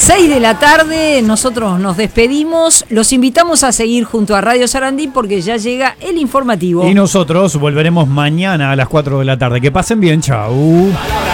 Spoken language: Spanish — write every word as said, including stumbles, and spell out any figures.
seis de la tarde, nosotros nos despedimos. Los invitamos a seguir junto a Radio Sarandí porque ya llega el informativo. Y nosotros volveremos mañana a las cuatro de la tarde. Que pasen bien, chau.